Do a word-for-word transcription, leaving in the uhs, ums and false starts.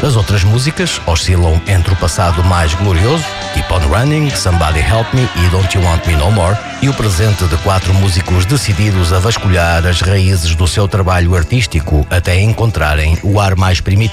As outras músicas oscilam entre o passado mais glorioso, Keep On Running, Somebody Help Me e Don't You Want Me No More, e o presente de quatro músicos decididos a vasculhar as raízes do seu trabalho artístico até encontrarem o ar mais primitivo